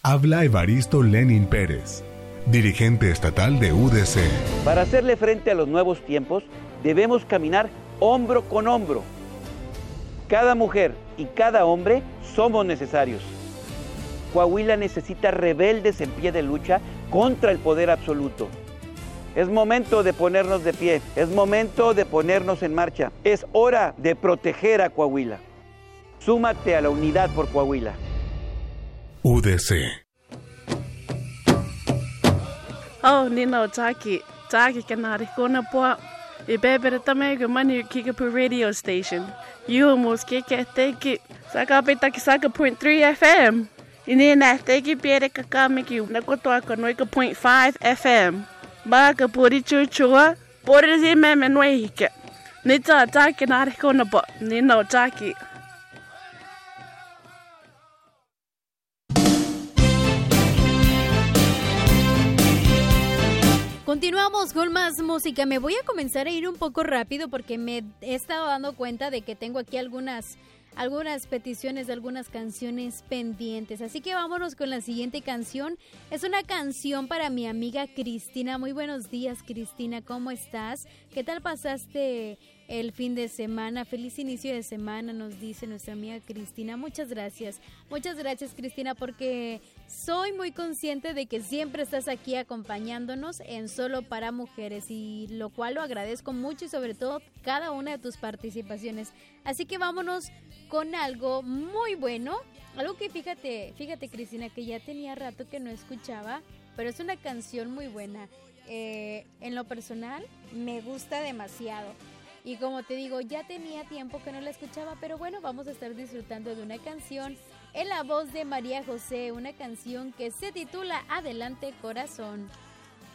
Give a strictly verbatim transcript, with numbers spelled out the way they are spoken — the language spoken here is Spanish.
Habla Evaristo Lenin Pérez, dirigente estatal de U D C. Para hacerle frente a los nuevos tiempos, debemos caminar hombro con hombro. Cada mujer y cada hombre somos necesarios. Coahuila necesita rebeldes en pie de lucha contra el poder absoluto. Es momento de ponernos de pie, es momento de ponernos en marcha. Es hora de proteger a Coahuila. Súmate a la unidad por Coahuila. U D C. Oh, Nino, Taki, Taki, Canary, Kona Po. I bebere tamego mani Kickapoo radio station. You almost kick it, take it. Saka Petaki Saka point three F M. Inina, take it, Pierre Kakamiki, Nakotoaka, Noika point five F M. Baka Puri Chuchua, Puri Memenwake. Nita Taki, not Kona Po, Nino, Taki. Continuamos con más música. Me voy a comenzar a ir un poco rápido porque me he estado dando cuenta de que tengo aquí algunas, algunas peticiones de algunas canciones pendientes. Así que vámonos con la siguiente canción. Es una canción para mi amiga Cristina. Muy buenos días, Cristina. ¿Cómo estás? ¿Qué tal pasaste el fin de semana? Feliz inicio de semana, nos dice nuestra amiga Cristina. Muchas gracias. Muchas gracias, Cristina, porque soy muy consciente de que siempre estás aquí acompañándonos en Solo para Mujeres, y lo cual lo agradezco mucho, y sobre todo cada una de tus participaciones. Así que vámonos con algo muy bueno, algo que fíjate, fíjate Cristina, que ya tenía rato que no escuchaba, pero es una canción muy buena. Eh, en lo personal me gusta demasiado. Y como te digo, ya tenía tiempo que no la escuchaba, pero bueno, vamos a estar disfrutando de una canción en la voz de María José, una canción que se titula Adelante Corazón.